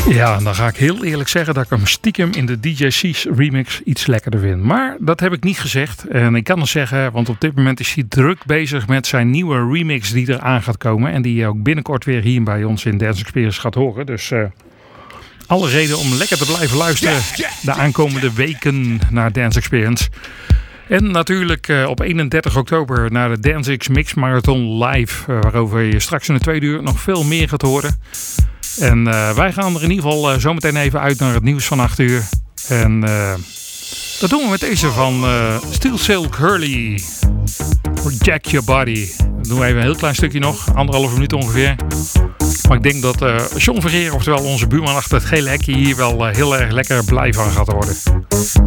Ja, dan ga ik heel eerlijk zeggen dat ik hem stiekem in de DJ C's remix iets lekkerder vind. Maar dat heb ik niet gezegd. En ik kan het zeggen, want op dit moment is hij druk bezig met zijn nieuwe remix die er aan gaat komen. En die je ook binnenkort weer hier bij ons in Dance Experience gaat horen. Dus alle reden om lekker te blijven luisteren de aankomende weken naar Dance Experience. En natuurlijk op 31 oktober naar de DanceX Mix Marathon live. Waarover je straks in de tweede uur nog veel meer gaat horen. En wij gaan er in ieder geval zometeen even uit naar het nieuws van 8 uur. En dat doen we met deze van Steel Silk Hurley. Jack Your Body. Dat doen we even een heel klein stukje nog. 1,5 minuut ongeveer. Maar ik denk dat John Vergeer, oftewel onze buurman achter het gele hekje, hier wel heel erg lekker blij van gaat worden.